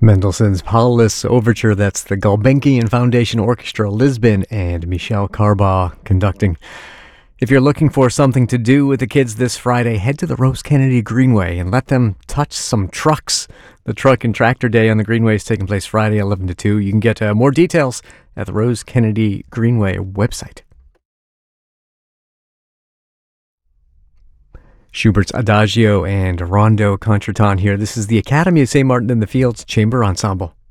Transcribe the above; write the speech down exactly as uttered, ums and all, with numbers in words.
Mendelssohn's Paulus Overture, that's the Gulbenkian Foundation Orchestra Lisbon and Michel Carbaugh conducting. If you're looking for something to do with the kids this Friday, head to the Rose Kennedy Greenway and let them touch some trucks. The Truck and Tractor Day on the Greenway is taking place Friday, eleven to two. You can get uh, more details at the Rose Kennedy Greenway website. Schubert's Adagio and Rondo Contretemps here. This is the Academy of Saint Martin in the Fields Chamber Ensemble.